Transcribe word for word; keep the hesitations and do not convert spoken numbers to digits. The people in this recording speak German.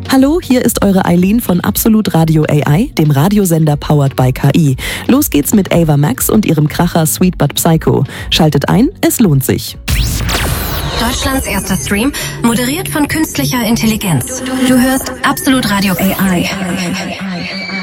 Hallo, hier ist eure Eileen von Absolut Radio A I, dem Radiosender powered by K I. Los geht's mit Ava Max und ihrem Kracher Sweet But Psycho. Schaltet ein, es lohnt sich. Deutschlands erster Stream, moderiert von künstlicher Intelligenz. Du hörst Absolut Radio A I.